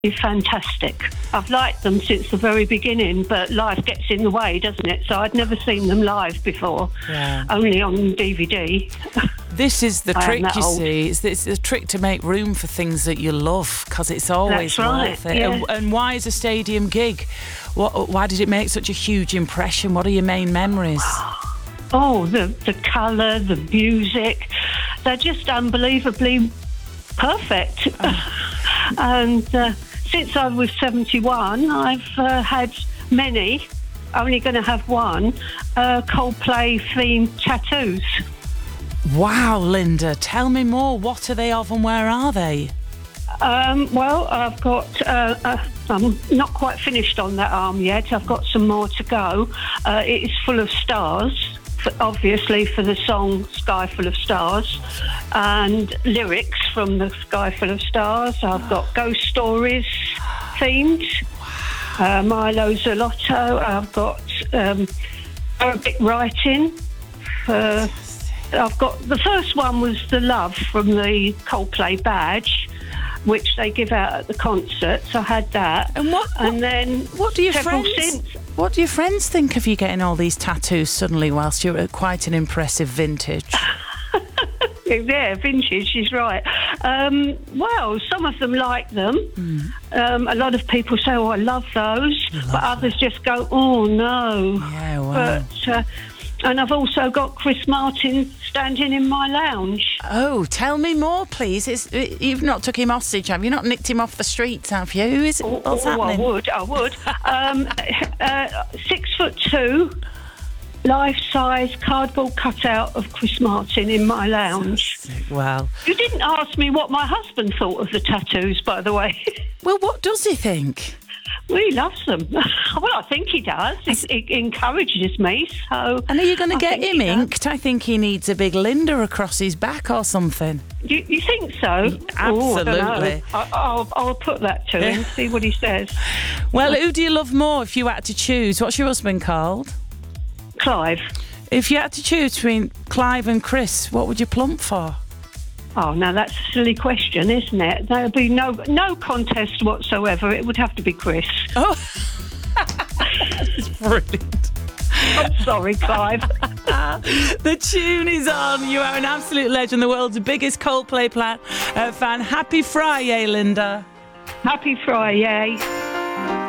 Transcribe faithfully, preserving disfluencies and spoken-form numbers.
fantastic. I've liked them since the very beginning, but life gets in the way, doesn't it? So I'd never seen them live before, Yeah. only on D V D. This is the I am trick, that you old. see. It's, it's the trick to make room for things that you love, because it's always That's right, worth it. yeah. And, and why is a stadium gig? What, why did it make such a huge impression? What are your main memories? Oh, the, the colour, the music, they're just unbelievably perfect. and uh, since I was seventy-one, I've uh, had many, only going to have one, uh, Coldplay-themed tattoos. Wow, Linda, tell me more. What are they of and where are they? Um, well, I've got, uh, uh, I'm not quite finished on that arm yet. I've got some more to go. Uh, it is full of stars, for, obviously for the song Sky Full of Stars, and lyrics from the Sky Full of Stars. I've got ghost stories themed, uh, Milo Zolotto. I've got um, Arabic writing. Uh, I've got, the first one was The Love from the Coldplay badge, which they give out at the concerts. I had that. And what? And then What do your several friends? since. What do your friends think of you getting all these tattoos suddenly, whilst you're at quite an impressive vintage? Yeah, vintage, she's right. Um, well, some of them like them. Mm. Um, a lot of people say, oh, I love those. But others just go, oh, no. Yeah, wow. But, uh, and I've also got Chris Martin standing in my lounge. Oh, tell me more, please. It's, you've not took him hostage, have you? Not nicked him off the streets, have you? Who is it? Oh, What's oh, I happening? would, I would. um, uh, six foot two, life-size cardboard cutout of Chris Martin in my lounge. Well, You didn't ask me what my husband thought of the tattoos, by the way. well, what does he think? Well, he loves them. Well, I think he does. He, he encourages me, so... And are you going to I get think him he does. inked? I think he needs a big Linda across his back or something. You, you think so? Oh, I don't know. Absolutely. I, I'll, I'll put that to him, see what he says. Well, who do you love more if you had to choose? What's your husband called? Clive. If you had to choose between Clive and Chris, what would you plump for? Oh, now that's a silly question, isn't it? There'll be no no contest whatsoever. It would have to be Chris. Oh, that's brilliant. I'm sorry, Clive. The tune is on. You are an absolute legend, the world's biggest Coldplay plan, uh, fan. Happy Friday, Linda. Happy Friday.